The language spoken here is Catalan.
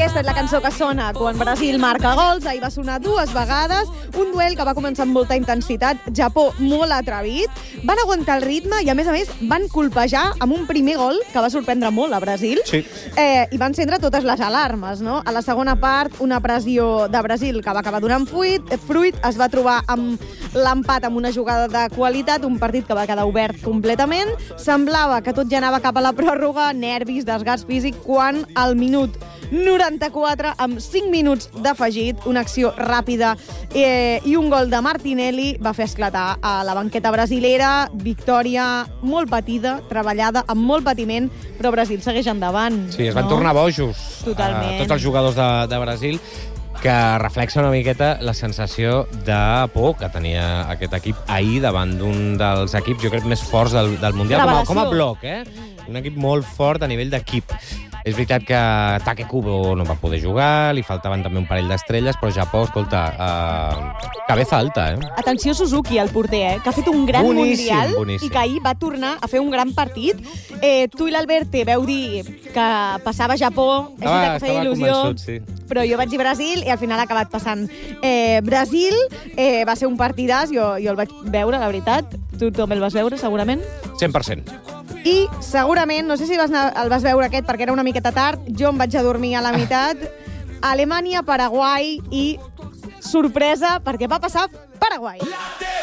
Aquesta és la cançó que sona quan Brasil marca gols. Ahir va sonar 2 vegades. Un duel que va començar amb molta intensitat. Japó molt atrevit. Van aguantar el ritme i, a més, van colpejar amb un primer gol que va sorprendre molt a Brasil. Sí. I van encendre totes les alarmes, no? A la segona part, una pressió de Brasil que va acabar donant fruit. Es va trobar amb l'empat amb una jugada de qualitat, un partit que va quedar obert completament. Semblava que tot ja anava cap a la pròrroga, nervis, desgast físic, quan al minut 94, amb 5 minuts d'afegit, una acció ràpida i un gol de Martinelli va fer esclatar a la banqueta brasilera. Victòria molt patida, treballada, amb molt patiment, però Brasil segueix endavant. Sí, es van tornar bojos. Totalment. Tots els jugadors de Brasil, que reflexa una miqueta la sensació de por que tenia aquest equip ahir davant d'un dels equips, jo crec, més forts del Mundial, com a bloc, un equip molt fort a nivell d'equip. És veritat que Take Kubo no va poder jugar, li faltaven també un parell d'estrelles, però Japó, escolta, cabeza alta, Atenció Suzuki, el porter, que ha fet un gran Mundial i que ahir va tornar a fer un gran partit. Tu i l'Albert veu dir que passava Japó, és veritat que feia il·lusió, però jo vaig dir Brasil i al final ha acabat passant Brasil. Va ser un partidàs, jo el vaig veure, la veritat. Tu també el vas veure, segurament? 100%. I segurament, no sé si el vas veure aquest perquè era una miqueta tard, jo em vaig a dormir a la meitat. Alemanya, Paraguai i sorpresa perquè va passar Paraguai.